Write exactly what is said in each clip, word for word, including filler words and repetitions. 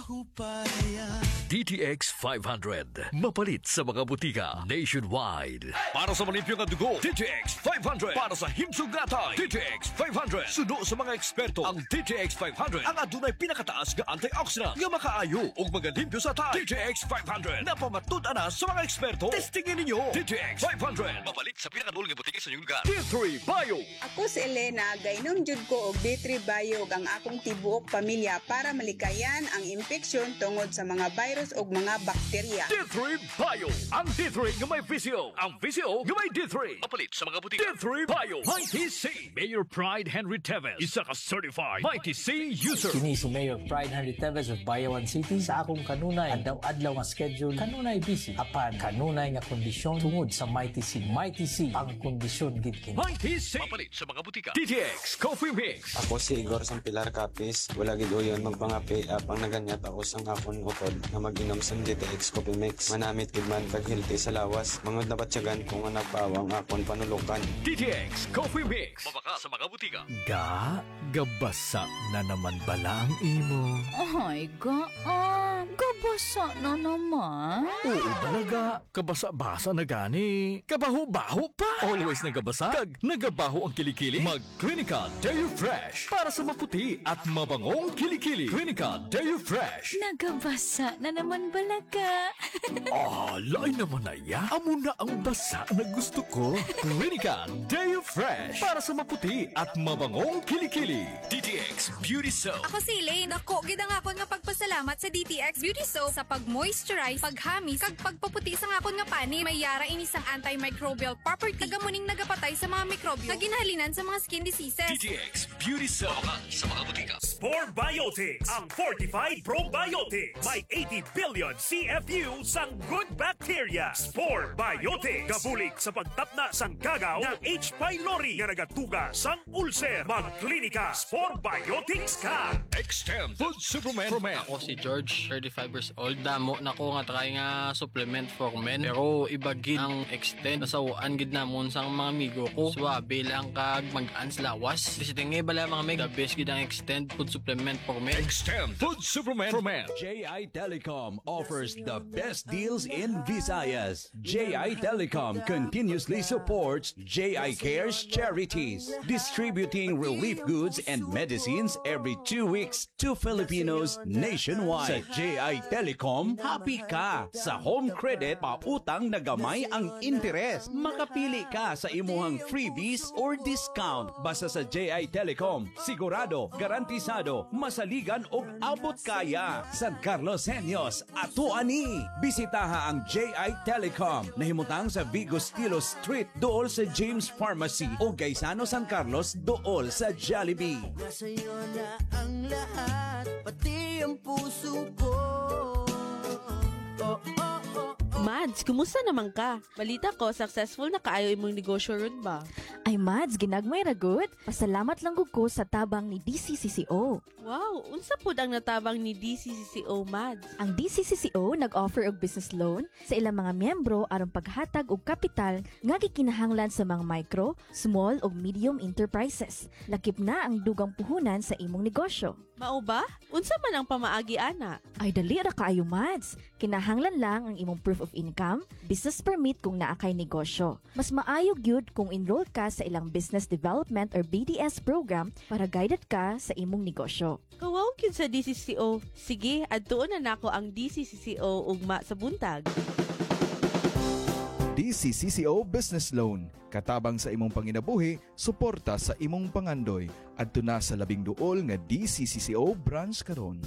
D T X five hundred. Mapalit sa mga butika nationwide. Para sa malimpyong dugo, D T X five hundred. Para sa himsugatay, D T X five hundred. Suno sa mga eksperto, ang D T X five hundred ang adunay pinakataas nga antioxidant nga makaayo ug magalimpyo sa tay. D T X five hundred napamatud ana sa mga eksperto. Testingin ninyo. D T X five hundred. Mapalit sa pinakadulong nga butika sa inyong lugar. D three Bio. Ako si Elena, gainom jud ko og D three Bio ang akong tibuok pamilya para malikayan ang impeksyon tungod sa mga virus ug mga bakterya. D three Bio. Ang D three nga may visio. Ang visio nga may D three. Mapalit sa mga butika. D three Bio. Mighty C. Mayor Pride Henry Teves. Isa ka certified Mighty C user. Kini si Mayor Pride Henry Teves of Bayawan City. Sa akong kanunay, adlaw-adlaw nga schedule, kanunay busy. Apan, kanunay nga kondisyon tungod sa Mighty C. Mighty C ang kondisyon gid kini. Mighty C. Mapalit sa mga butika. D T X Coffee Mix. Ako si Igor Sampilar Capis. Wala gid uyon magpangapi apang naganyat ako sang akon utod na mag-inom sa D T X Coffee Mix. Manamit gid man kag healthy sa lawas. Mangod na batsyagan kung nga nagpawang akon panulukan. D T X Coffee Mix. Mabaka sa mga butika. Ga, gabasa na naman bala ang imo. Ay, gaan. Gabasa na naman. Oo balaga, kabasa-basa na gani. Kabaho-baho pa. Always nagabasa, kag nagabaho ang kilikili. Mag-Clinica Deo Fresh para sa maputi at mabangong kilikili. Clinica Deo Fresh. Nagabasa na naman balaga. Ah, lain naman na ya. Amo na ang basa na gusto ko. Clinica Deo Fresh para sa maputi at mabangong kilikili. D T X Beauty Soap. Ako si Elaine. Ako, gidang akon nga pagpasalamat sa D T X Beauty Soap sa pag-moisturize, paghamis, kag pagpaputi sa akon nga pani. May yara inisang antimicrobial property. Nagamuning nagapatay sa mga mikrobyo na ginhalinan sa mga skin diseases. D T X Beauty Soap. Mabaka sa mga butika. Spore Biotics, ang Fortified Probiotics. May eighty billion C F U sang good bacteria. Spore Biotics. Kabulig sa pagtapna sang gagaw ng H. pylori nga nagatuga sang ulcer. Mag-klinika Spore Biotics ka. Extend Food Supplement for Men. Ako si George, thirty-five years old. Damo na ko nga try nga supplement for men. Pero iba gid ang extend. Nasawaan gid namon sang mga amigo ko. Swabe lang kag mag-ans lawas. Kasi tingay bala mga meg, the best gid ang extend food supplement for men. Extend Food Supplement for Men. J I Telecom offers the best deals in Visayas. J I Telecom continuously supports J I Cares charities, distributing relief goods and medicines every two weeks to Filipinos nationwide. Sa J I Telecom, happy ka sa home credit, pautang na gamay ang interes. Makapili ka sa imuhang freebies or discount. Basta sa J I Telecom, sigurado, garantisado, masaligan o abot kaya. San Carlos Senyos, ato ani. Bisitaha ang J I Telecom. Nahimutang sa Vigo Stilo Street, dool sa James Pharmacy o Gaisano San Carlos, dool sa Jollibee. Sa'yo na ang lahat, pati ang puso ko. Oh, oh, oh, oh. Mads, kumusta naman ka? Balita ko, successful na kaayo imong negosyo ron ba? Ay Mads, ginagmay ragot. Pasalamat lang gud ko sa tabang ni D C C C O. Wow, unsa pud ang natabang ni D C C C O, Mads? Ang D C C C O nag-offer og business loan sa ilang mga miyembro aron paghatag og kapital nga gikinahanglan sa mga micro, small ug medium enterprises. Lakip na ang dugang puhunan sa imong negosyo. Mao ba? Unsa man ang pamaagi ana? Ay dali ra kaayo, Mads. Kinahanglan lang ang imong proof of income, business permit kung naa kay negosyo. Mas maayo gyud kung enroll ka sa ilang business development or B D S program para guided ka sa imong negosyo. Kawaw gyud sa D C C C O. Sige, adtuon na nako ang D C C C O ugma sa buntag. D C C C O Business Loan. Katabang sa imong panginabuhi, suporta sa imong pangandoy. Adto na sa labing duol nga D C C C O branch karon.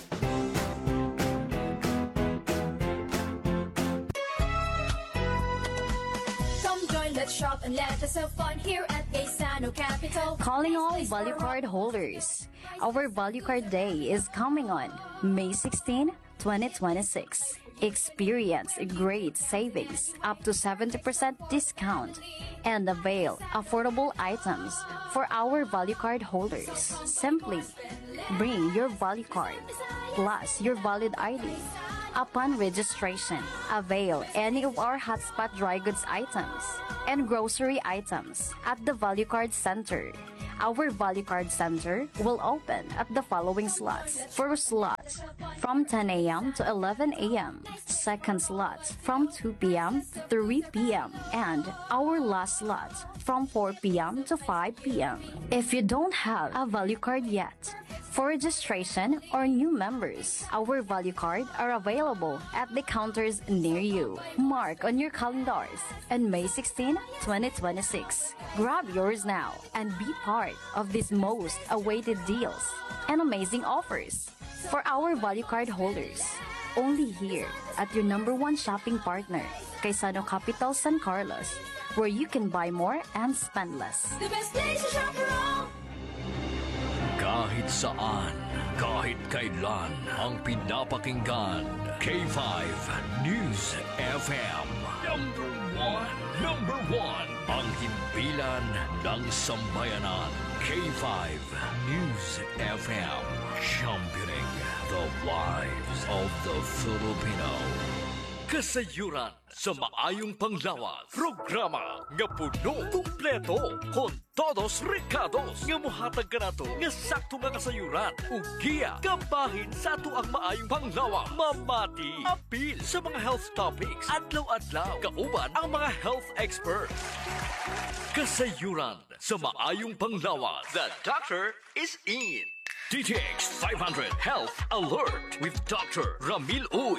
Let's shop and let us have fun here at Gaisano Capital. Calling all value card holders. Our value card day is coming on May sixteenth, twenty twenty-six. Experience great savings up to seventy percent discount and avail affordable items for our value card holders. Simply bring your value card plus your valid I D. Upon registration, avail any of our hotspot dry goods items and grocery items at the Value Card Center. Our Value Card Center will open at the following slots. First slot, from ten a.m. to eleven a.m. Second slot from two p.m. to three p.m. and our last slot from four p.m. to five p.m. If you don't have a value card yet, for registration or new members, our value card are available at the counters near you. Mark on your calendars on May sixteenth, twenty twenty-six. Grab yours now and be part of these most awaited deals and amazing offers for our value card holders. Only here at your number one shopping partner, Kaisano Capital San Carlos, where you can buy more and spend less. The best place to shop around. Kahit saan, kahit kailan, ang pinapakinggan. K five News F M. Number one. Number one. Ang himpilan ng sambayanan. K five News F M. Championing the lives of the Filipino. Kasayuran sa maayong panglawas. Programa nga puno, kumpleto, con todos recados nga muhatag ka nato nga sakto nga kasayuran. Ugiya, kabahin sa ato ang maayong panglawas. Mamati, apil sa mga health topics. Adlaw-adlaw, kauban ang mga health experts. Kasayuran sa maayong panglawas. The doctor is in. D T X five hundred Health Alert with Doctor Ramil Uy.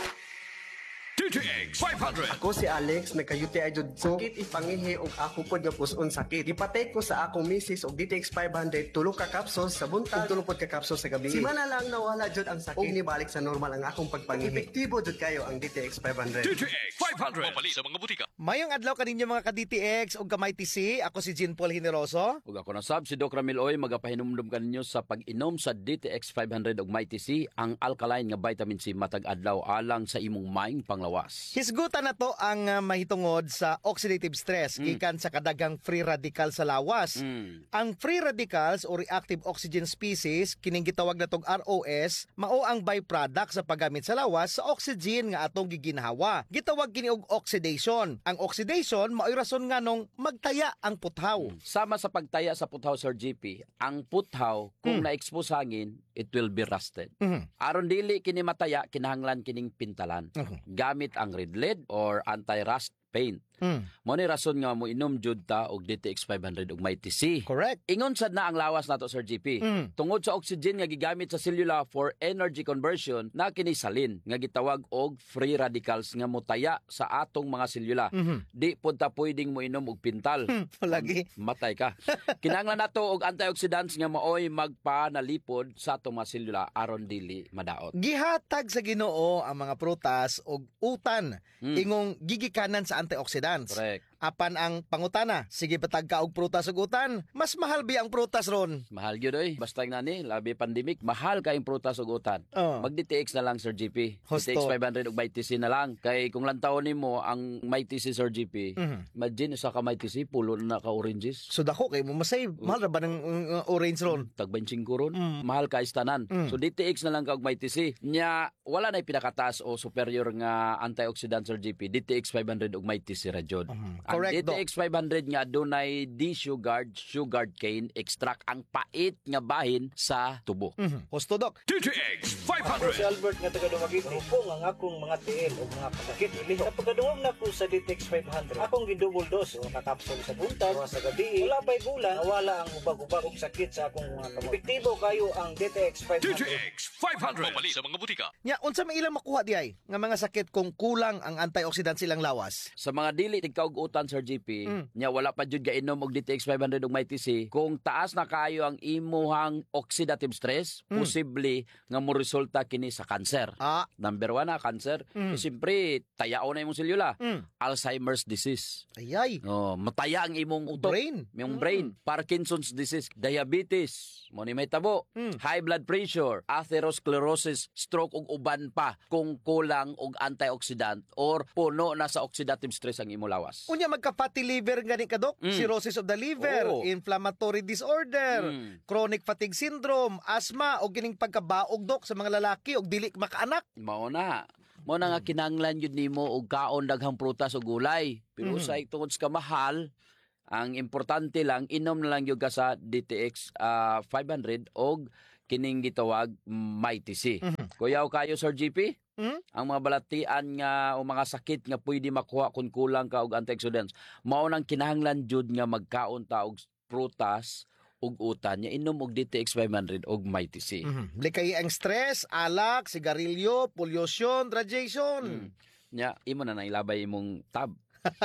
D T X five hundred. Ako si Alex, nagka-U T I jud ko. Sakit ipangihi og ako pod nga puson sakit. Gipatay ko sa akong misis og D T X five hundred, tulo ka capsules sa buntag, tulo pod ka capsules sa gabi. Simana lang nawala jud ang sakit. Og nibalik sa normal ang akong pagpangihi. Epektibo jud kayo ang D T X five hundred. D T X five hundred. Mapali sa mga butika. Mayong adlaw kaninyo mga ka-D T X ug kamay T C. Ako si Jean Paul Generoso. Ug ako na sab si Doc Ramil Oy, magapahinumdum kaninyo sa pag-inom sa D T X five hundred ug Mighty C, ang alkaline nga vitamin C matag adlaw alang sa imong maing panglawas. Hisgutan na to ang uh, mahitungod sa oxidative stress mm. gikan sa kadagang free radical sa lawas. Mm. Ang free radicals o reactive oxygen species kining gitawag natong R O S mao ang byproduct sa paggamit sa lawas sa oxygen nga atong giginhawa. Gitawag kini og oxidation. Ang oxidation mao'y rason nga nung magtaya ang puthaw. Mm. Sama sa pagtaya sa puthaw, Sir G P, ang puthaw kung mm. na-expose hangin, it will be rusted. Mm-hmm. Aron dili kini mataya, kinahanglan kining pintalan. Mm-hmm. Gamit ang red lead or anti-rust paint. Mm. Mo ni rason nga mo inom jud ta og D T X five hundred ug Mighty C. Correct. Ingon sad na ang lawas nato, Sir G P. Mm. Tungod sa oxygen nga gigamit sa selula for energy conversion, na kini salin nga gitawag og free radicals nga motaya sa atong mga selula. Mm-hmm. Di pud ta pwedeng mo inom og pintal. Palagi matay ka. Kinahanglan nato og antioxidants nga maoy magpanalipod sa atong mga selula aron dili madaot. Gihatag sa Ginoo ang mga prutas og utan mm. ingong gigikanan sa antioxidants. Correct. Apan ang pangutana, sige patag ka og prutas ug utan, mas mahal bi ang prutas ron? Mahal gyud oy, basta nga ni labi pandemic, mahal kay ang prutas ug utan. Oh. Mag D T X na lang, Sir G P. Hosto. D T X five hundred ug Mighty C na lang. Kay kung lantawon nimo ang Mighty C, Sir G P, mm-hmm. imagine sa ka Mighty C pulo na ka oranges. So dako kay mo masay, uh, mahal ra ba ng uh, orange ron? Tag twenty-five ron. Mm. Mahal ka istanan. Mm. So D T X na lang ka og Mighty C. Nya wala nay pinakataas o superior nga antioxidant, Sir G P. D T X five hundred ug Mighty C ra jud. Mm-hmm. Ang correct, D T X five hundred nga dunay D-sugared sugared cane extract, ang pait nga bahin sa tubo. Mm-hmm. Hosto, Doc. D T X five hundred. Ako si Albert nga taga Dumaguete. Rupong ang akong mga tiil o mga pasakit iliho. Sa pagkadungog na ko sa D T X five hundred, akong gidouble dose o nakapsol sa buntag o sa gabi. Wala pa'y bulan, nawala ang ubag-ubag og sakit sa akong mga kamay. Epektibo kayo ang D T X five hundred. D T X five hundred. Mapali sa mga butika. Nya, unsa may ilang makuha di ay nga mga sakit kung kulang ang antioxidant silang lawas? Sa mga dili tigkaugutan, Sir G P, mm. nya wala pa jud gainom og D T X five hundred ug Mighty C, kung taas na kayo ang imuhang oxidative stress, mm. posible nga mo resulta kini sa cancer. Ah. Number one na cancer. Mm. So, siyempre, tayaon na imong selula. Mm. Alzheimer's disease. Ayay. Oh, mataya ang imong utok. Brain. Imong mm. brain. Parkinson's disease, diabetes, mo ni may tabo, mm. high blood pressure, atherosclerosis, stroke ug uban pa kung kulang og antioxidant or puno na sa oxidative stress ang imong lawas. Unya magka-fatty liver gani ka, Dok? Mm. Cirrhosis of the liver, oh. inflammatory disorder, mm. chronic fatigue syndrome, asthma o gining pagkabaog, Dok, sa mga lalaki og dili makaanak. Mao na. Mao na nga kinahanglan yun nimo og kaon daghang prutas o gulay. Pero mm. sa tungod sa mahal, ang importante lang inom na lang gyud ka sa D T X uh, five hundred og kining gitawag Mighty C. Mm-hmm. Kuyaw kayo Sir G P? Hmm? Ang mga balatian nga o mga sakit nga pwede makuha kung kulang ka og antioxidants. Mao nang kinahanglan jud nga magkaon ta og prutas ug utan nya inom og D T X five hundred og Mighty C. Mhm. Likay ang stress, alak, sigarilyo, pollution, radiation. Mm. Nya imo na nailabay imong tab.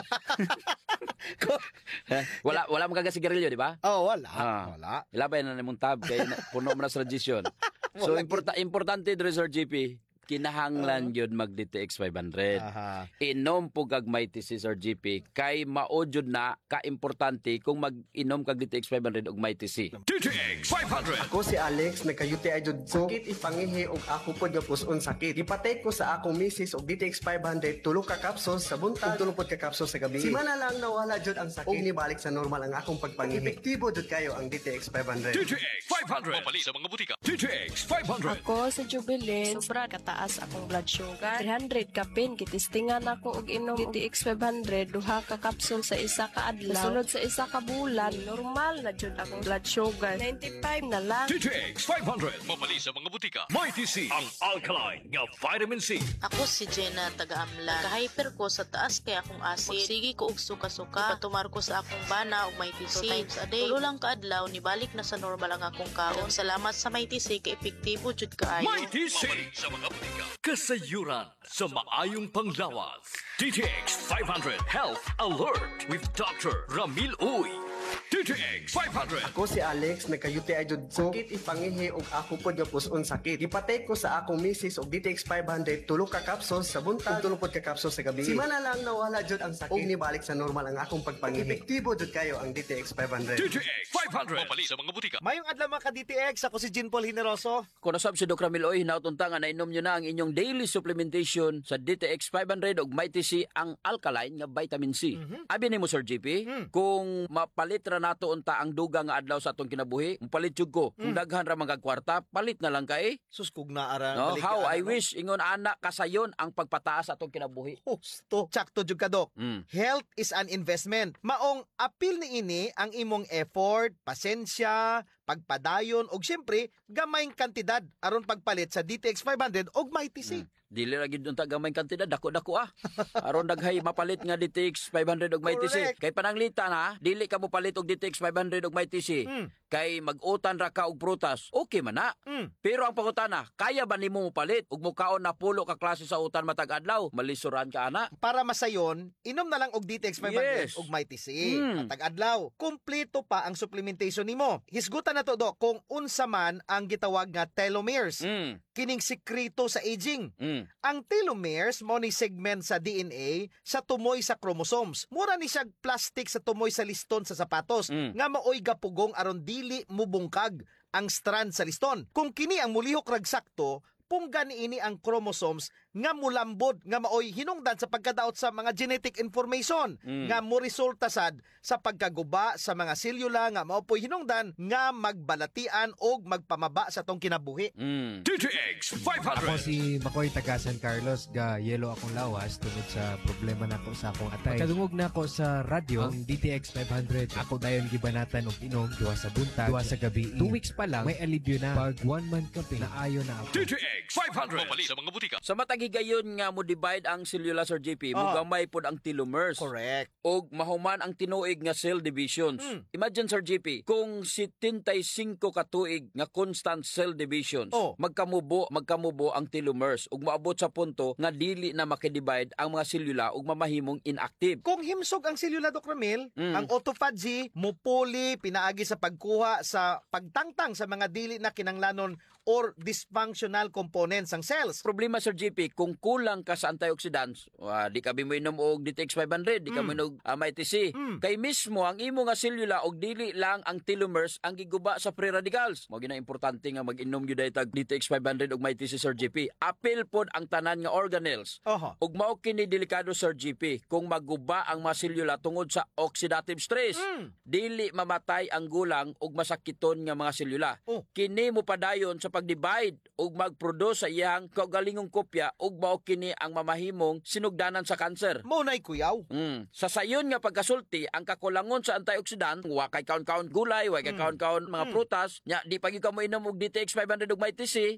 Eh, wala wala mo kaga sigarilyo, di ba? Oh, wala. Ah, wala. Ilabay na nimong tab kay na- puno mo na sa radiation. So Wala importa importante dre Sir G P, kinahanglan gyud mag D T X five hundred. Aha. Inom po kag Mighty C Sir G P kay mao jud na ka importante kung mag-inom kag D T X five hundred og Mighty C. D T X five hundred. Ako si Alex, nagka-U T I jud sakit ipangihi og ako pod nga puson sakit. Ipatay ko sa akong misis og D T X five hundred tulo ka capsules sa buntag, tulo pod ka capsules sa gabi. Simana lang nawala jud ang sakit. Og nibalik sa normal ang akong pagpangihi. Epektibo jud kayo ang D T X five hundred. D T X five hundred. Mapalit sa mga butika. D T X five hundred. Ako sa Jubilee, sobra kataas akong blood sugar. three hundred ka pin, kitistingan ako og inom D T X five hundred, duha ka capsule sa isa ka adlaw. Sunod sa isa ka bulan, normal na jud akong blood sugar. ninety-five na lang. D T X five hundred. Mapalit sa mga butika. Mighty C. Ang alkaline nga vitamin C. Ako si Jenna taga-Amlan. Ka-hyper ko sa taas kay akong acid. Magsigi ko og suka-suka. Patumar ko sa akong bana og Mighty C. Two times a day. Tulo lang kaadlaw, nibalik na sa normal ang akong kaon. Salamat sa Mighty C kay epektibo jud kaayo. Mighty C. Mapalit sa mga butika. Kasayuran sa maayong panglawas. D T X five hundred Health Alert with Doctor Ramil Uy. D T X five hundred. Ako si Alex, nagka-U T I jud sakit ipangihi og ako pod nga puson sakit. Ipatay ko sa akong misis og D T X five hundred tulo ka capsules sa buntag, tulo pod ka capsules sa gabi. Simana lang nawala jud ang sakit. Og nibalik sa normal ang akong pagpangihi. Epektibo jud kayo ang D T X five hundred. D T X five hundred. Mapalit sa mga butika. Mayong adlaw mga ka-D T X, ako si Jean Paul Hineroso. Kung nasab si Doc Ramil Oy, hinautunta nga na inom nyo na ang inyong daily supplementation sa D T X five hundred og Mighty C ang alkaline nga vitamin C. Mhm. Abi nimo Sir G P, kung mapalit ra nato unta ang duga nga adlaw sa atong kinabuhi, palit jud ko. Kung daghan ra mga kwarta, palit na lang kay. Sus kog na ara. No, balik how ka, I ano? wish ingon ana kasayon ang pagpataas sa atong kinabuhi. Husto. Tsakto jud ka, Dok. Mm. Health is an investment. Maong apil ni ini ang imong effort, pasensya, pagpadayon og syempre gamayng kantidad aron pagpalit sa D T X five hundred og Mighty C. Dili ra gid unta gamay kantidad, dako-dako ah. Aron daghay mapalit nga D T X five hundred og Mighty C. Correct. Kay pananglitan ha, dili ka mo palit og D T X five hundred og Mighty C. Mm. Kay mag-utan ra ka og prutas. Okay man na. Mm. Pero ang pangutana, kaya ba nimo mo palit og mukaon na pulo ka klase sa utan matag adlaw? Malisuran ka ana. Para masayon, inom na lang og D T X five hundred Yes. og Mighty C. Mm. Matag adlaw. Kumpleto pa ang supplementation nimo. Hisgutan na to, Dok, kung unsa man ang gitawag nga telomeres. Mm. Kining sikreto sa aging. Mm. Ang telomeres mo ni segment sa D N A sa tumoy sa chromosomes. Mura ni siya plastic sa tumoy sa liston sa sapatos Mm. nga maoy gapugong aron dili mubungkag ang strand sa liston. Kung kini ang mulihok rag sakto, punggan ini ang chromosomes nga mulambod nga maoy hinungdan sa pagkadaot sa mga genetic information Mm. nga mo resulta sad sa pagkaguba sa mga selula nga mao po'y hinungdan nga magbalatian og magpamaba sa tong kinabuhi. Mm. D T X five Ako hundred. si Makoy taga San Carlos, ga yelo akong lawas tungod sa problema nako sa akong atay. Pagkadungog nako sa radyo, ang D T X five hundred, ako dayon gibanatan og inom duwa sa buntag, duwa sa gabi. Two weeks pa lang may alibyo na. Pag one month ka na ayo na ako. D T X five hundred. Mapalit sa mga butika. Sa matag higayon nga mo divide ang cellula Sir G P, Ah. mugamay pod ang telomeres. Correct. Og mahuman ang tinuig nga cell divisions. Mm. Imagine Sir G P, kung seventy-five ka tuig nga constant cell divisions, Oh. magkamubo, magkamubo ang telomeres ug maabot sa punto nga dili na makidivide ang mga selula ug mamahimong inactive. Kung himsog ang selula, Doc Ramil, Mm. ang autophagy mupuli pinaagi sa pagkuha sa pagtangtang sa mga dili na kinanglanon or dysfunctional components ng cells. Problema Sir G P, kung kulang ka sa antioxidants, uh, di ka mo inom og D T X five hundred, di ka mo inom uh, Mighty C. Mm. Kay mismo ang imo nga selula og dili lang ang telomeres ang giguba sa free radicals. Mao gina importante nga mag-inom gyud tag D T X five hundred og Mighty C Sir G P. Apil pod ang tanan nga organelles. Oho. Ug mao kini delikado Sir G P kung maguba ang mga selula tungod sa oxidative stress. Mm. Dili mamatay ang gulang ug masakiton nga mga selula. Oh. Kini mo padayon sa pag-divide ug mag-produce sa iyang kaugalingong kopya ug mao kini ang mamahimong sinugdanan sa kanser. Mao nay kuyaw. Mm. Sa sayon nga pagkasulti, ang kakulangon sa antioxidant, wa kay kaon-kaon gulay, wa kay Mm. kaon-kaon mga Mm. prutas, nya di pa gyud ka mo inom og D T X five hundred ug Mighty C,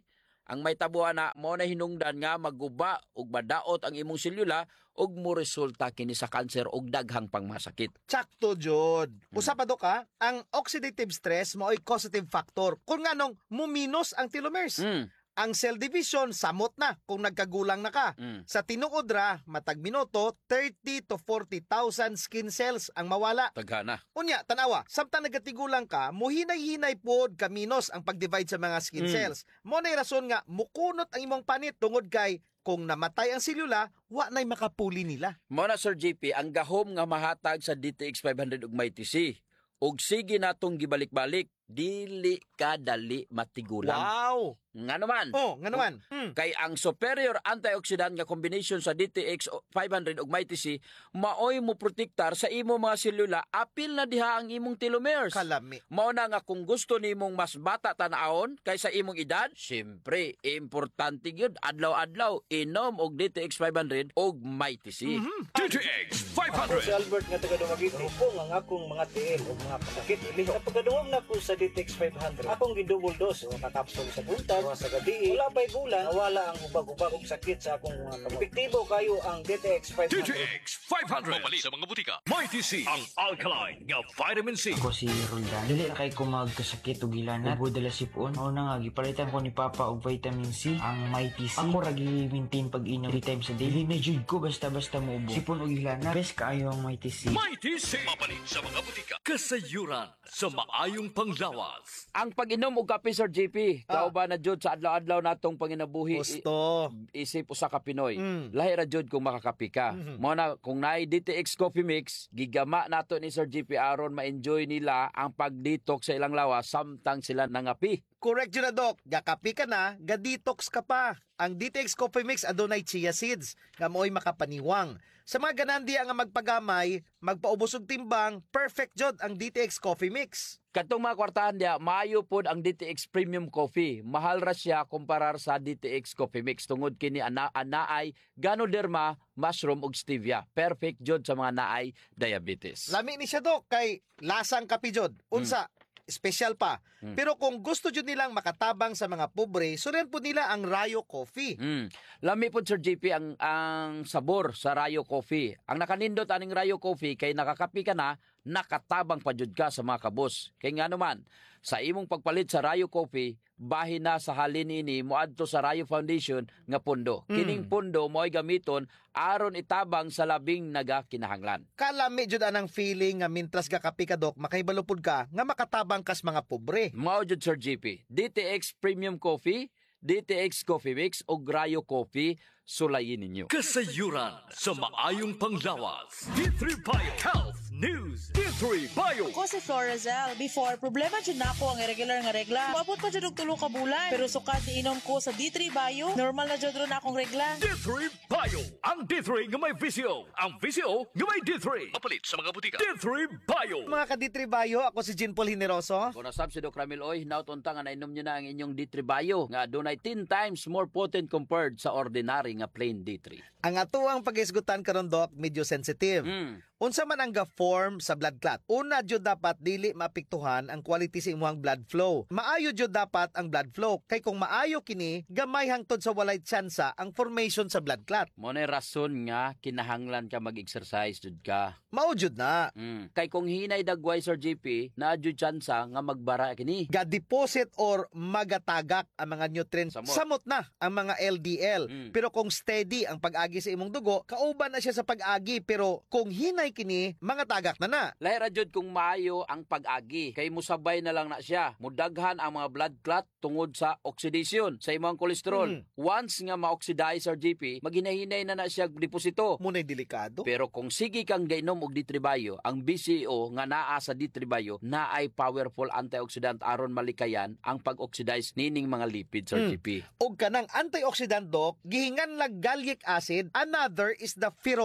Ang may tabuhan na mo na hinungdan nga maguba ug madaot ang imong selula ug mo resulta kini sa kanser ug daghang pangmasakit. Sakto, Jod. Usa pa do ka, ang oxidative stress mo ay causative factor kung nganong muminos ang telomeres. Mm. Ang cell division samot na kung nagkagulang na ka. Mm. Sa tinuod ra, matag minuto, thirty to forty thousand skin cells ang mawala. Taghana. Unya, tanawa, samtang nagatigulang ka, muhinay-hinay pod kaminos ang pag-divide sa mga skin Mm. cells. Mo nay rason nga mukunot ang imong panit tungod kay kung namatay ang selula, wa nay makapuli nila. Mo na Sir J P, ang gahom nga mahatag sa D T X five hundred ug may T C. Ug sige natong gibalik-balik, dili ka dali matigulang. Wow! Nga naman. Oh, nga naman. Hmm. Kay ang superior antioxidant nga combination sa D T X five hundred ug may T C maoy mo protektar sa imo mga selula apil na diha ang imong telomeres. Kalami. Mao na nga kung gusto nimong mas bata tan-awon kaysa imong edad, syempre importante gyud adlaw-adlaw inom og D T X five hundred ug may T C. D T X five Ako hundred. si Albert nga taga Dumaguete. Rupong ang akong mga tiil o mga pasakit iliho. Sa pagkadungog na ko sa D T X five hundred, akong gidouble dose o kakapsol sa buntag, sa gabi. Wala pa'y bulan, nawala ang ubag-ubag og sakit sa akong mga kamot. Epektibo kayo ang D T X five D T hundred. X five hundred. Mapalit sa mga butika. May T C. Ang alkaline nga vitamin C. Ako si Roldan. Dili na kay ko magkasakit o gilanat. Ubo dala sipon. Ako na nga, gipalitan ko ni Papa og vitamin C. Ang may T C. Ako ragi maintain pag-inom three times a day. Dili na jud ko basta-basta mo ubo. Sipon o gilanat. Best kaayo ang may T C. May T C. Mapalit sa mga butika. Kasayuran sa maayong panglawas. Ang pag-inom og kape Sir J P, ah. Kauban na jud sa adlaw-adlaw natong panginabuhi. Gusto. I- isip usa ka Pinoy. Mm. Lahi ra jud kung makakapi ka. Mm-hmm. Mo na kung naay D T X Coffee Mix, gigama nato ni Sir J P aron ma-enjoy nila ang pag-detox sa ilang lawas samtang sila nangapi. Correct yun na, Doc. Gakapi ka na, ga-detox ka pa. Ang D T X Coffee Mix adunay chia seeds, nga mo'y makapaniwang. Sa mga ganandi nga magpagamay, magpaubos og timbang, perfect jod ang D T X Coffee Mix. Katong mga kwartahan dia, maayo pod ang D T X Premium Coffee. Mahal ra siya kumparar sa D T X Coffee Mix tungod kini ana anaay Ganoderma, mushroom ug stevia. Perfect jod sa mga naay diabetes. Lami ni siya, Doc, kay lasang kapi jod. Unsa, mm. special pa. Mm. Pero kung gusto jud nilang makatabang sa mga pobre, suren po nila ang Rayo Coffee. Mm. Lami po Sir J P ang ang sabor sa Rayo Coffee. Ang nakanindot aning Rayo Coffee kay nakakapi ka na, nakatabang pa jud ka sa mga kabos. Kay nga naman, sa imong pagpalit sa Rayo Coffee, bahin na sa halin ini moadto sa Rayo Foundation nga pundo. Mm. Kining pundo mo'y gamiton aron itabang sa labing nagakinahanglan. Kalami jud anang feeling nga mintras gakapi ka, Doc, makaibalupod ka nga makatabang kas mga pobre. Mao jud Sir J P, D T X Premium Coffee, D T X Coffee Mix o Rayo Coffee, sulayin ninyo. Kasayuran sa maayong panglawas. D three Bio Health News. D three Bio. Ako si Florazel. Before, problema dyan na ako ang irregular nga regla. Mabot pa dyan og tulo ka bulan. Pero sukat iinom ko sa D three Bio, normal na dyan ron akong regla. D three Bio. Ang D three nga may V C O. Ang V C O nga may D three. Mapalit sa mga butika. D three Bio. Mga ka-D three Bio, ako si Jean Paul Hineroso. Kung nasab si Doc Ramil Oy, hinautunta nga nainom nyo na ang inyong D three Bio nga dunay ten times more potent compared sa ordinary nga plain D three. Ang atuang pag-isgutan karon, Doc, medyo sensitive. Mm. Unsa man ang ga-form sa blood clot? Una jud dapat dili maapektuhan ang quality sa imong blood flow. Maayo jud dapat ang blood flow kay kung maayo kini, gamay hangtod sa walay tsansa ang formation sa blood clot. Mo na rason nga kinahanglan ka mag-exercise jud ka. Mao jud na. Mm. Kay kung hinay dagway Sir J P, na jud tsansa nga magbara kini. Ga-deposit or magatagak ang mga nutrients. Samot, Samot na ang mga L D L. Mm. Pero kung steady ang pag-agi sa imong dugo, kauban na siya sa pag-agi. Pero kung hinay kini, mga tagak na na. Lahi ra jud kung maayo ang pag-agi. Kay musabay na lang na siya. Mudaghan ang mga blood clot tungod sa oxidation sa imong kolesterol. Mm. Once nga ma-oxidize Sir J P, maghinay-hinay na na siya deposito. Muna'y delikado. Pero kung sige kang gainom og D three Bio, ang B C O nga naa sa D three Bio na ay powerful antioxidant aron malikayan ang pag-oxidize nining mga lipid Sir Mm. J P. Og kanang antioxidant, Doc, gihingan lang gallic acid, another is the ferulic.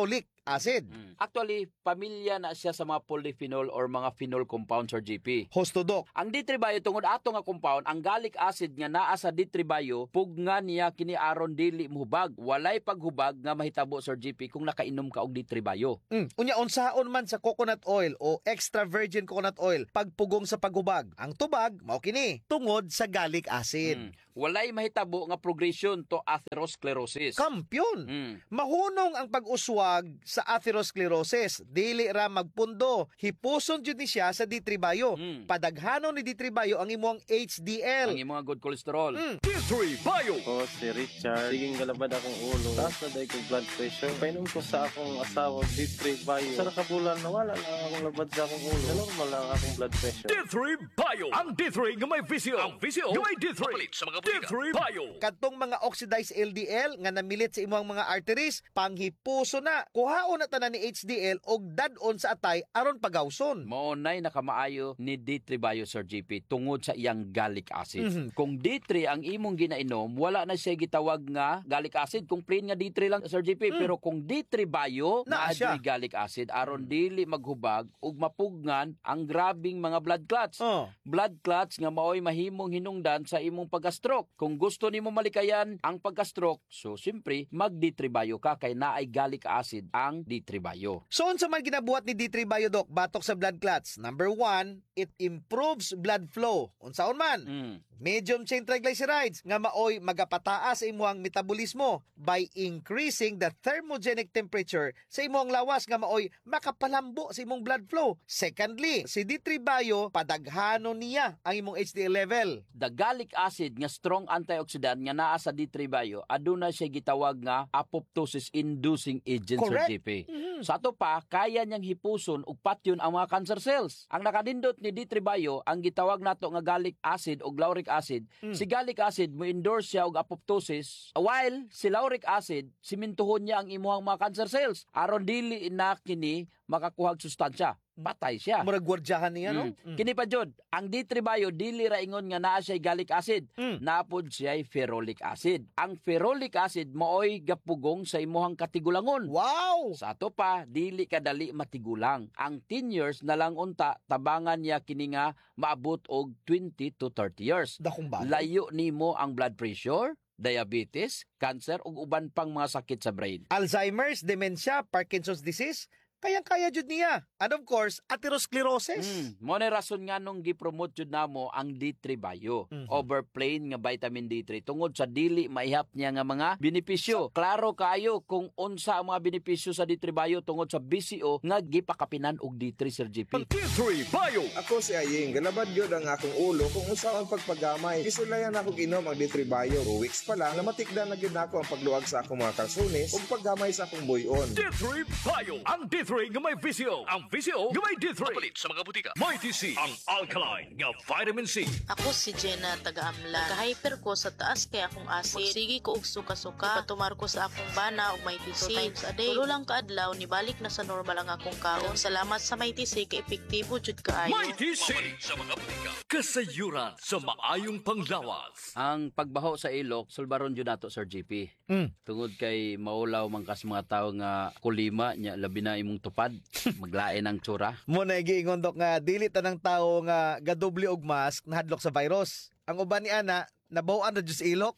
acid. Mm. Actually, pamilya na siya sa mga polyphenol or mga phenol compounds or G P. Hosto Doc. Ang D three bio tungod ato nga compound, ang gallic acid nga naa sa D three bio, pugnga niya kini aron dili mohubag. Walay paghubag nga mahitabo Sir G P kung nakainom ka og D three bio. Mm. Unya unsaon man sa coconut oil o extra virgin coconut oil pagpugong sa paghubag. Ang tubag mao kini tungod sa gallic acid. Mm. Walay mahitabo nga progression to atherosclerosis. Kampyon. Mm. Mahunong ang pag-uswag sa atherosclerosis. Dili ra magpundo. Hipuson jud ni siya sa D three bio. Mm. Padaghanon ni D three bio ang imong H D L. Ang imong good cholesterol. Mm. D three bio. Ako si Richard. Siging galabad akong ulo. Taas na dahil kong blood pressure. Painom ko sa akong asawa D three bio. Sa nakabulan nawala lang akong labad sa akong ulo. Normal lang akong blood pressure. D three bio. Ang D three nga may visio. Ang visio nga may D three. Mapalit sa mga D three bio. Kadtong mga oxidized L D L nga namilit sa imong mga arteries, panghipuso na. Kuhaon na tanan ni H D L og dad-on sa atay aron pagawson. Maunay nakamaayo ni D three bio Sir G P tungod sa iyang gallic acid. Mhm. Kung D three ang imong ginainom, wala na siya gitawag nga gallic acid. Kung plain nga D three lang Sir G P, Mm. pero kung D three bio Naa na siya. gallic acid aron dili maghubag ug mapugnan ang grabing mga blood clots. Oh. Blood clots nga maoy mahimong hinungdan sa imong pagka-stroke. Kung gusto nimo malikayan ang pagka-stroke, so simpre mag D three bio ka kay naay gallic acid ang D three bio. So unsa man ginabuhat ni D three bio Doc batok sa blood clots? Number one, it improves blood flow. Unsaon man? Mm. Medium chain triglycerides nga maoy magapataas sa imong metabolismo by increasing the thermogenic temperature sa imong lawas nga maoy makapalambo sa imong blood flow. Secondly, si D three bio padaghanon niya ang imong H D L level. The gallic acid nga strong antioxidant nga naa sa D three bio aduna siya gitawag nga apoptosis inducing agent Sir Correct. G P. Mhm. Sa ato pa kaya niyang hipuson ug patyon ang mga cancer cells. Ang nakanindot ni D three bio ang gitawag nato nga gallic acid o lauric acid. Mm. Si gallic acid mo endorse siya og apoptosis while si lauric acid simintuhon niya ang imuhang mga cancer cells aron dili na kini makakuhag sustansya. Patay siya. Murag gwardyahan niya, no? Mm. Kini pa jud, ang D three bio dili ra ingon nga naa siya gallic acid. Mm. Napod siya ferrolic acid. Ang ferrolic acid maoy gapugong sa imuhang katigulangon. Wow! Sa ato pa dili kadali matigulang. Ang ten years na lang unta tabangan niya kini nga maabot og twenty to thirty years. Dakong bagay. Layo nimo ang blood pressure, diabetes, cancer ug uban pang mga sakit sa brain. Alzheimer's, dementia, Parkinson's disease, kayang-kaya jud niya. And of course, atherosclerosis. Mm. Mo na rason nga nung gi-promote jud namo ang D three bio Mhm. over plain nga vitamin D three tungod sa dili maihap niya nga mga benepisyo. Klaro kayo kung unsa ang mga benepisyo sa D three bio tungod sa B C O nga gipakapinan og D three Sir G P. D three bio. Ako si Aying, galabad yun ang akong ulo kung unsa ang pagpagamay. Kisulayan ako inom ang D three bio. Two weeks pa lang, namatikdan na gyud nako ang pagluwag sa akong mga kalsones ug paggamay sa akong buyon. D three bio. Ang D three nga may visio. Ang visio nga may D three. Mapalit sa mga butika. May T C. Ang alkaline nga vitamin C. Ako si Jenna taga-amlan. Naka-hyper ko sa taas kay akong acid. Sige ko og suka-suka. Patumar ko sa akong bana og may T C. Two times a day. Tulo lang kaadlaw ni balik na sa normal ang akong kaon. Salamat sa may T C kay epektibo jud kaayo. May T C. Mapalit sa mga butika. Kasayuran sa maayong panglawas. Ang pagbaho sa ilok sulbaron jud nato Sir G P. Mm. Tungod kay maulaw man kas mga tawo nga kulima nya labi na imong tupad, maglain ang tsura. Mo na giingon Dok nga dili tanang tawo nga gadoble og mask nahadlok sa virus. Ang uban ni ana nabawan na jud sa ilok.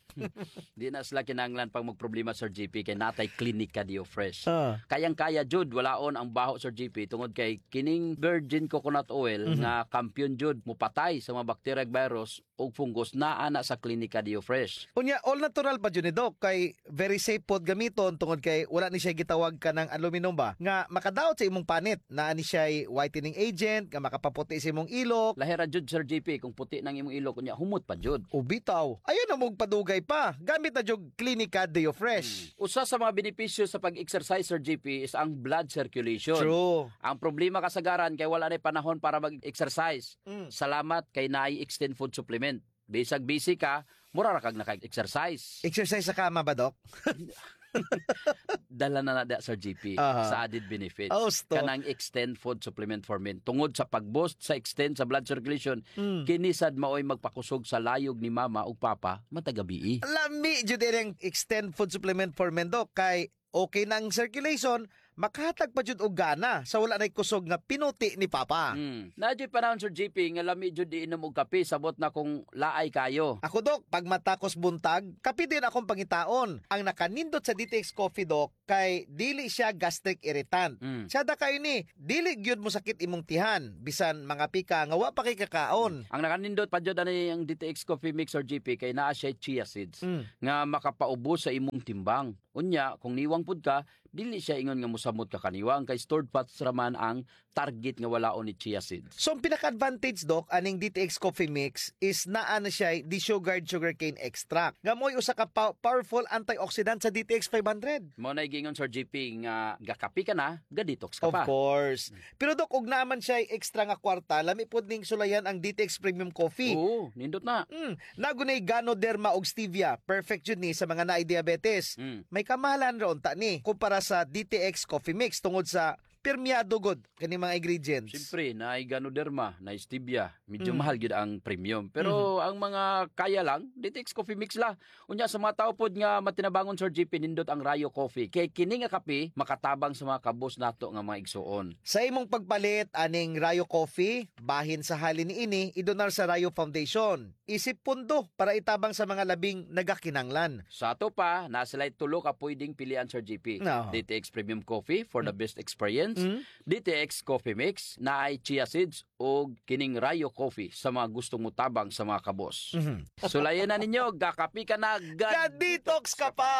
Di na sila kinahanglan pang magproblema Sir G P kay natay klinika Dio Fresh. Ah. Kayang-kaya jud walaon ang baho Sir G P tungod kay kining virgin coconut oil Mhm. nga kampiyon jud mupatay sa mga bacteria ug virus ug fungus naa na sa klinika Dio Fresh. Unya all natural pa jud ni Dok kay very safe pod gamiton tungod kay wala ni siya gitawag ka ng aluminum ba nga makadaot sa imong panit naa ni siya whitening agent nga makapaputi sa imong ilok. Lahira jud Sir G P kung puti nang imong ilok unya humot pa jud. Ubitaw. Ayun na mong padugay pa. Gamit na jud Clinica Deo Fresh. Usa sa mga benepisyo sa pag-exercise Sir G P is ang blood circulation. True. Ang problema kasagaran kay wala na panahon para mag-exercise. Mm. Salamat kay naay extend food supplement. Bisag busy ka, mura ra kag naka-exercise. Exercise sa kama ba, Dok? Dala na na Sir G P Aha. sa added benefits. Oh, stop. Kanang extend food supplement for men. Tungod sa pag-boost sa extend sa blood circulation, Mm. kinisad maoy magpakusog sa layog ni mama ug papa matagabi. Lami jud ang extend food supplement for men, Dok, kay okay nang circulation, makahatag pa jud og gana sa wala nay kusog nga pinuti ni Papa. Mm. Nadyo panahon Sir G P nga lami jud iinom og kape sabot na kung laay kayo. Ako dok, pag matakos buntag, kape din akong pangitaon. Ang nakanindot sa D T X Coffee dok kay dili siya gastric irritant. Mm. Siya da kayo ni, dili gyud mo sakit imong tihan bisan mga pika nga wa pa kay kakaon. Ang nakanindot pa jud ani ang D T X Coffee Mix or G P kay naa siya chia seeds mm. nga makapaubos sa imong timbang. Unya, kung niwang pud ka, dili siya ingon nga mosamot ka kaniwang kay stored fats raman ang target nga walaon ni chia seeds. So ang pinaka-advantage dok aning D T X Coffee Mix is naa na siya desugared sugarcane extract. Nga mo'y usa ka pa- powerful antioxidant sa D T X five hundred. Mo na gingon Sir G P nga gakapi ka na, ga-detox ka of pa. Of course. Pero dok, ug naman siya extra nga kwarta, lami pod ning sulayan ang D T X Premium Coffee. Oo, nindot na. Mm, nagunay Ganoderma og stevia. Perfect yun ni sa mga naay diabetes. Mm. May kamahalan ron ta ni kumpara sa D T X Coffee Mix tungod sa permeado god kani mga ingredients. Siyempre, na Ganoderma, na stevia, medyo Mm. mahal gyud ang premium. Pero Mhm. ang mga kaya lang, D T X Coffee Mix la. Unya sa mga tao pod nga matinabangon Sir G P nindot ang Rayo Coffee. Kay kini nga kape makatabang sa mga kabos nato nga mga igsuon. Sa imong pagpalit aning Rayo Coffee, bahin sa halin ni ini idonar sa Rayo Foundation. Isip pundo para itabang sa mga labing nagakinanglan. Sa ato pa, nasa lay tulo ka pwedeng pilian Sir G P. No. D T X Premium Coffee for the best experience. Mm. D T X Coffee Mix na ay chia seeds o kining Rayo Coffee sa mga gustong mutabang sa mga kabos. Mhm. Sulayan na ninyo, gakapi ka na, ga-detox ka pa!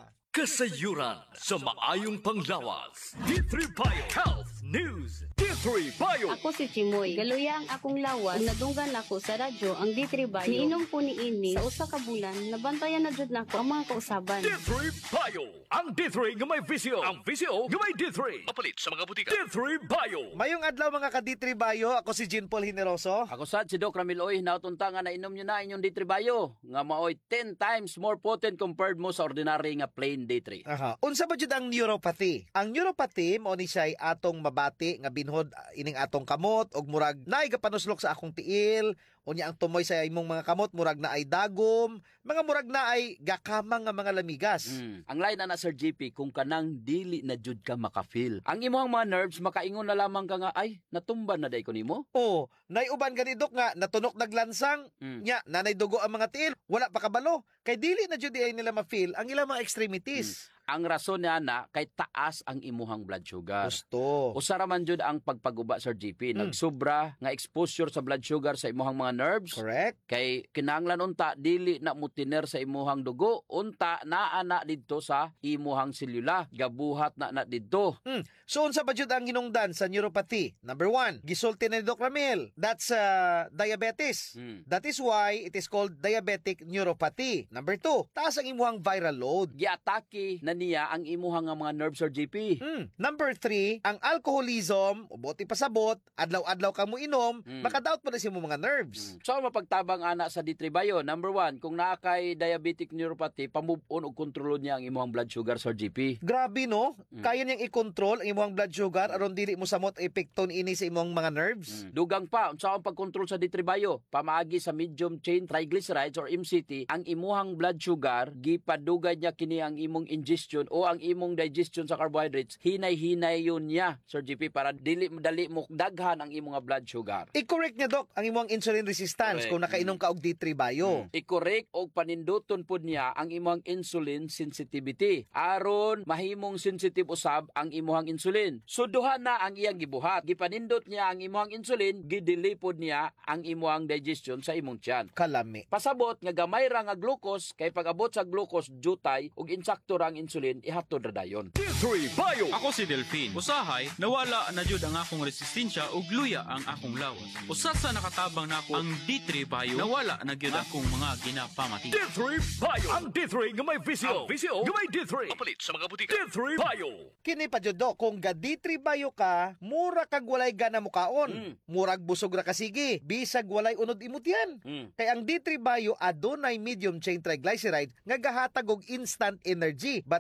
Kasayuran sa maayong panglawas. D three Bio Health News. D three Bio. Ako si Chimoy. Galuya ang akong lawas. Ug nadunggan ako sa radyo ang D three Bio. Niinom ko ni ini sa usa ka bulan. Nabantayan na jud nako ang mga kausaban. D three Bio. Ang D three nga may visio. Ang visio nga may D three. Mapalit sa mga butika. D three Bio. Mayong adlaw mga ka D three Bio. Ako si Jean Paul Hineroso. Ako sad si Doc Ramil Oy, nautunta nga nainom nyo na inyong D three Bio. Nga maoy ten times more potent compared mo sa ordinary nga plain D three. Aha. Unsa ba jud ang neuropathy? Ang neuropathy mao ni siya atong mabati nga binhod ining atong kamot og murag naay gapanuslok sa akong tiil, unya ang tumoy sa imong mga kamot murag na ay dagom, mga murag na ay gakamang nga mga lamigas. Mm. Ang line na na Sir G P kung kanang dili na jud ka makafeel. Ang imong mga nerves makaingon na lamang ka nga ay natumban na day ko nimo. Oh, nay uban gani dok nga natunok naglansang, Mm. nya nanay dugo ang mga tiil, wala pa kabalo. Kay dili na jud ay nila ma-feel ang ilang mga extremities. Mm. Ang rason niya na kay taas ang imuhang blood sugar. Gusto. Usara man jud ang pagpaguba Sir G P. Mm. Nagsubra nga exposure sa blood sugar sa imuhang mga nerves. Correct. Kay kinahanglan unta dili na mutiner sa imuhang dugo, unta naa na didto sa imuhang selula. Gabuhat na na didto. Hmm. So unsa ba jud ang hinungdan sa neuropathy? Number one, gisulti na ni Doc Ramil. That's uh, diabetes. Mm. That is why it is called diabetic neuropathy. Number two, taas ang imuhang viral load. Giatake na niya ang imuhang nga mga nerves Sir G P. Hmm. Number three, ang alcoholism, uboti pasabot, adlaw-adlaw ka mo inom, Mm. makadaot pa na sa imong mga nerves. So mapagtabang ana sa D three Bio, number one, kung naa kay diabetic neuropathy, pamove on og kontrolon niya ang imuhang blood sugar Sir G P. Grabe no? Mm. Kaya niyang i-control ang imong blood sugar aron dili mo samot epekton ini sa imong mga nerves. Mm. Dugang pa, unsa ang pagkontrol sa D three Bio? Pamaagi sa medium chain triglycerides or M C T, ang imuhang blood sugar gipadugay niya kini ang imong ingestion o ang imong digestion sa carbohydrates, hinay-hinay yun niya Sir G P para dili madali mo daghan ang imong blood sugar. I-correct niya dok ang imong insulin resistance Correct. kung nakainom ka og D three Bio. Mm. I-correct og paninduton pod niya ang imong insulin sensitivity aron mahimong sensitive usab ang imong insulin. So duha na ang iyang gibuhat. Gipanindot niya ang imong insulin, gidili pod niya ang imong digestion sa imong tiyan. Kalami. Pasabot nga gamay ra nga glucose kay pag-abot sa glucose jutay ug insakto ra ang insulin ihatod ra dayon. D three Bio. Ako si Delphine. Usahay, nawala na jud ang akong resistensya ug luya ang akong lawas. Usa sa nakatabang nako ang D three Bio, nawala na gyud akong mga ginapamati. D three Bio. Ang D three nga may visio. Ang visio nga may D three. Mapalit sa mga butika. D three Bio. Kini pa jud dok, kung ga D three Bio ka, mura kag walay gana mo kaon. Mm. Murag busog ra ka sige, bisag walay unod imutyan. Mm. Kay ang D three Bio adunay medium chain triglyceride nga gahatag og instant energy but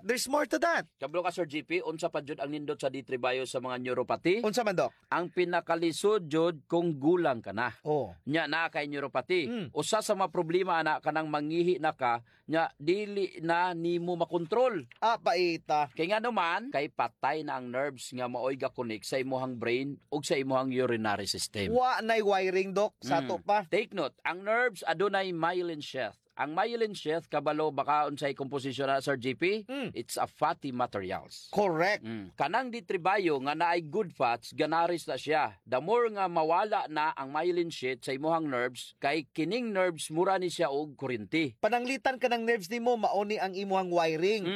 there's more to that. Kablo ka Sir G P, unsa pa jud ang nindot sa D three Bio sa mga neuropathy? Unsa man dok? Ang pinakalisod jud kung gulang ka na. Oh. Nya na kay neuropathy. Mm. Usa sa mga problema ana kanang mangihi na ka, nya dili na nimo makontrol. Ah, paita. Kay nga naman, kay patay na ang nerves nga maoy ga-connect sa imuhang brain ug sa imuhang urinary system. Wa nay wiring dok sa Mm. to pa. Take note, ang nerves adunay myelin sheath. Ang myelin sheath kabalo baka unsay komposisyon na Sir G P? Mm. It's a fatty materials. Correct. Mm. Kanang D three Bio nga naay good fats, ganaris na siya. The more nga mawala na ang myelin sheath sa imuhang nerves, kay kining nerves mura ni siya og kuryente. Pananglitan ka ng nerves nimo, mauni ang imuhang wiring.